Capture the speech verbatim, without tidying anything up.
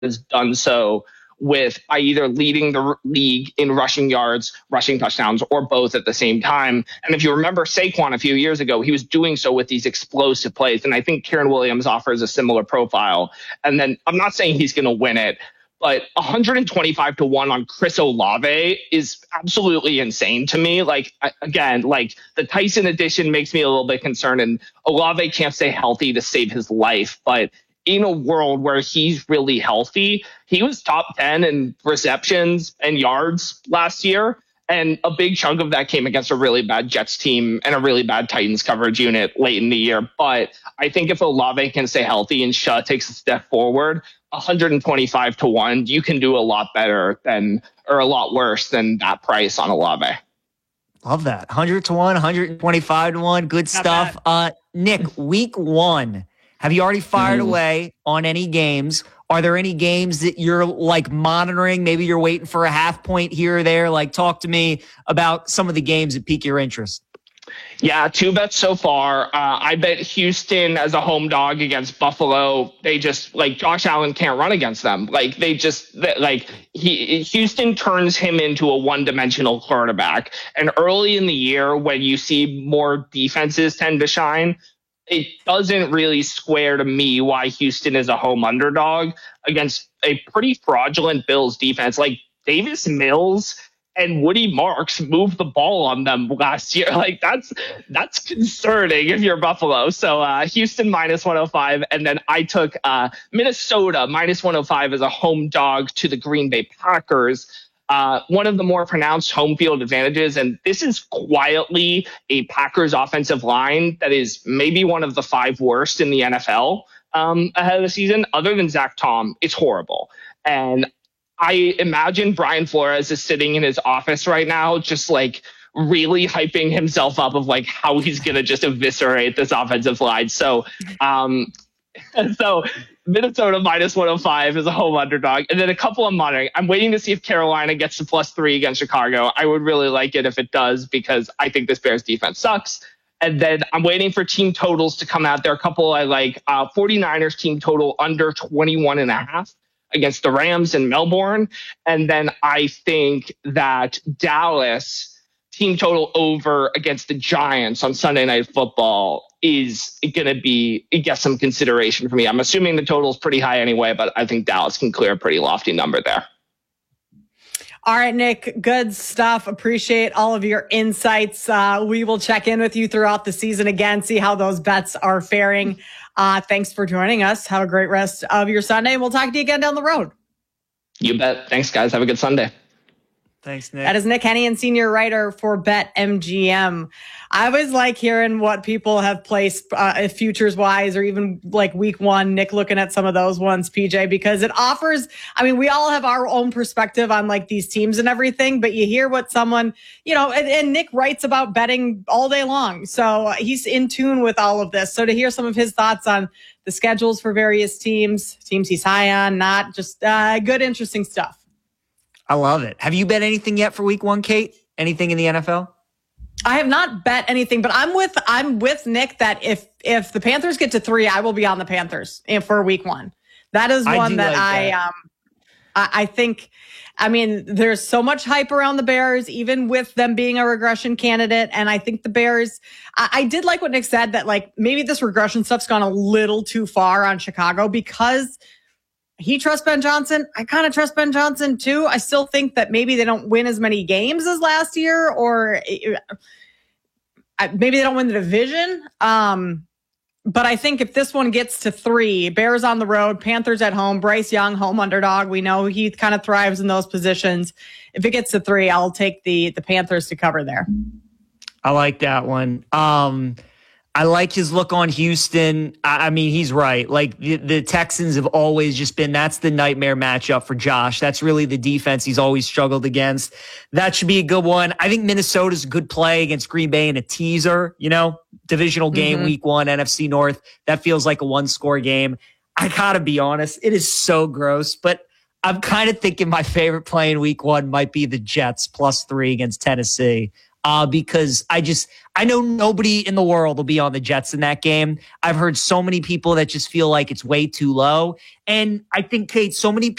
has done so with by either leading the league in rushing yards, rushing touchdowns, or both at the same time. And if you remember Saquon a few years ago, he was doing so with these explosive plays. And I think Kieran Williams offers a similar profile. And then I'm not saying he's going to win it, but one hundred twenty-five to one on Chris Olave is absolutely insane to me. Like, again, like the Tyson edition makes me a little bit concerned, and Olave can't stay healthy to save his life. But in a world where he's really healthy, he was top ten in receptions and yards last year. And a big chunk of that came against a really bad Jets team and a really bad Titans coverage unit late in the year. But I think if Olave can stay healthy and Shah takes a step forward, one hundred twenty-five to one, you can do a lot better than, or a lot worse than that price on Olave. Love that. one hundred to one, one hundred twenty-five to one. Good Not stuff. Uh, Nick, week one. Have you already fired mm. away on any games? Are there any games that you're like monitoring? Maybe you're waiting for a half point here or there. Like, talk to me about some of the games that pique your interest. Yeah, two bets so far. Uh, I bet Houston as a home dog against Buffalo. They just like Josh Allen can't run against them. Like they just like he Houston turns him into a one-dimensional quarterback. And early in the year, when you see more defenses tend to shine, it doesn't really square to me why Houston is a home underdog against a pretty fraudulent Bills defense. Like Davis Mills and Woody Marks moved the ball on them last year. Like that's that's concerning if you're Buffalo. So uh, Houston minus one oh five, and then I took uh, Minnesota minus one oh five as a home dog to the Green Bay Packers. Uh, one of the more pronounced home field advantages, and this is quietly a Packers offensive line that is maybe one of the five worst in the N F L um, ahead of the season. Other than Zach Tom, it's horrible. And I imagine Brian Flores is sitting in his office right now, just like really hyping himself up of like how he's going to just eviscerate this offensive line. So, um, so Minnesota minus one oh five is a home underdog. And then a couple I'm monitoring. I'm waiting to see if Carolina gets to plus three against Chicago. I would really like it if it does, because I think this Bears defense sucks. And then I'm waiting for team totals to come out. There are a couple I like. Uh, 49ers team total under twenty-one and a half against the Rams in Melbourne. And then I think that Dallas team total over against the Giants on Sunday Night Football is going to be, it gets some consideration for me. I'm assuming the total is pretty high anyway, but I think Dallas can clear a pretty lofty number there. All right, Nick, good stuff. Appreciate all of your insights. Uh, we will check in with you throughout the season again, see how those bets are faring. Uh, thanks for joining us. Have a great rest of your Sunday, and we'll talk to you again down the road. You bet. Thanks, guys. Have a good Sunday. Thanks, Nick. That is Nick Hennigan, senior writer for BetMGM. I always like hearing what people have placed uh, futures-wise, or even like week one, Nick looking at some of those ones, P J, because it offers, I mean, we all have our own perspective on like these teams and everything, but you hear what someone, you know, and, and Nick writes about betting all day long. So he's in tune with all of this. So to hear some of his thoughts on the schedules for various teams, teams he's high on, not just uh, good, interesting stuff. I love it. Have you bet anything yet for week one, Kate? Anything in the N F L? I have not bet anything, but I'm with I'm with Nick that if if the Panthers get to three, I will be on the Panthers for week one. That is one that like I that. um I, I think. I mean, there's so much hype around the Bears, even with them being a regression candidate. And I think the Bears, I, I did like what Nick said, that like maybe this regression stuff's gone a little too far on Chicago, because he trusts Ben Johnson. I kind of trust Ben Johnson too. I still think that maybe they don't win as many games as last year, or maybe they don't win the division. Um, but I think if this one gets to three, Bears on the road, Panthers at home, Bryce Young, home underdog. We know he kind of thrives in those positions. If it gets to three, I'll take the, the Panthers to cover there. I like that one. Um, I like his look on Houston. I, I mean, he's right. Like the, the Texans have always just been, that's the nightmare matchup for Josh. That's really the defense he's always struggled against. That should be a good one. I think Minnesota's a good play against Green Bay in a teaser, you know, divisional game, mm-hmm. week one, N F C North. That feels like a one score game. I gotta be honest. It is so gross, but I'm kind of thinking my favorite play in week one might be the Jets plus three against Tennessee. uh, because I just, I know nobody in the world will be on the Jets in that game. I've heard so many people that just feel like it's way too low. And I think, Kate, so many